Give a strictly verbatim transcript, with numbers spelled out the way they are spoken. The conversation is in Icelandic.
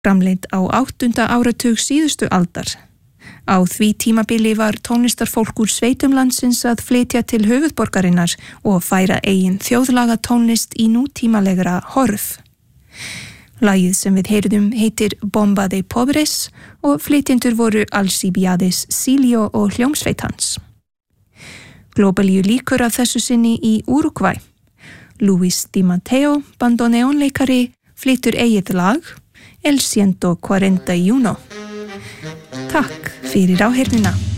Framleidd á áttunda áratug síðustu aldar. Á því tímabili var tónlistarfólk úr sveitum landsins að flytja til höfuðborgarinnar og færa eigin þjóðlaga tónlist í nútímalegra horf. Lagið sem við heyrðum heitir Bomba de Pobres og flytjendur voru Alcibiades Silio og hljómsveit hans. Globalíu lýkur að þessu sinni í Uruguay. Luis Di Matteo, bandoneonleikari, flytur eigið lag El ciento cuarenta y uno. Takk fyrir áheyrnina.